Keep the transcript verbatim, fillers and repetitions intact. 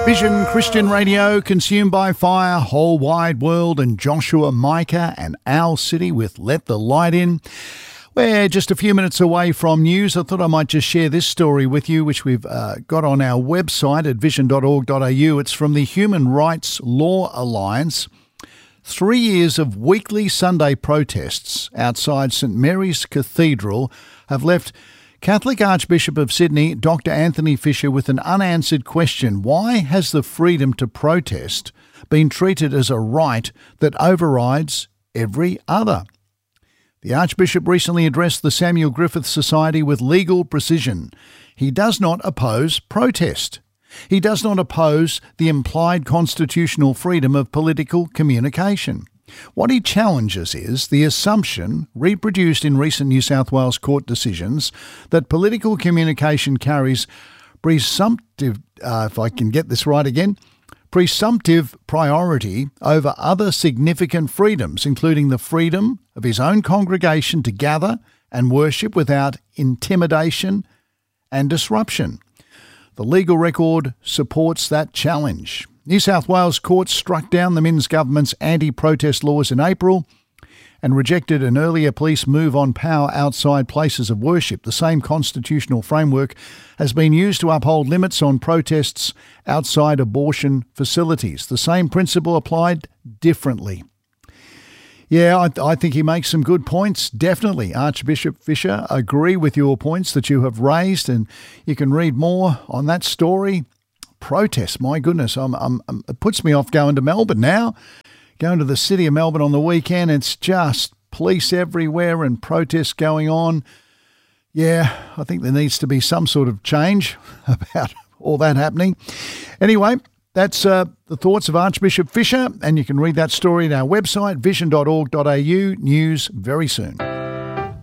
Vision Christian Radio, consumed by fire, whole wide world, and Joshua Micah and Owl City with Let the Light In. We're just a few minutes away from news. I thought I might just share this story with you, which we've uh, got on our website at vision dot org dot a u. It's from the Human Rights Law Alliance. Three years of weekly Sunday protests outside St Mary's Cathedral have left Catholic Archbishop of Sydney, Doctor Anthony Fisher, with an unanswered question. Why has the freedom to protest been treated as a right that overrides every other? The Archbishop recently addressed the Samuel Griffith Society with legal precision. He does not oppose protest. He does not oppose the implied constitutional freedom of political communication. What he challenges is the assumption, reproduced in recent New South Wales court decisions, that political communication carries presumptive, uh, if I can get this right again, presumptive priority over other significant freedoms, including the freedom of his own congregation to gather and worship without intimidation and disruption. The legal record supports that challenge. New South Wales courts struck down the Minns government's anti-protest laws in April and rejected an earlier police move on power outside places of worship. The same constitutional framework has been used to uphold limits on protests outside abortion facilities. The same principle applied differently. Yeah, I, I think he makes some good points. Definitely, Archbishop Fisher, agree with your points that you have raised, and you can read more on that story. Protest, my goodness, I'm, I'm, I'm, it puts me off going to Melbourne now. Going to the city of Melbourne on the weekend, it's just police everywhere and protests going on. Yeah, I think there needs to be some sort of change about all that happening. Anyway, that's uh, the thoughts of Archbishop Fisher, and you can read that story at our website, vision dot org dot a u. News very soon.